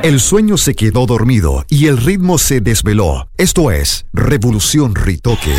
El sueño se quedó dormido y el ritmo se desveló. Esto es Revolución Ritoque.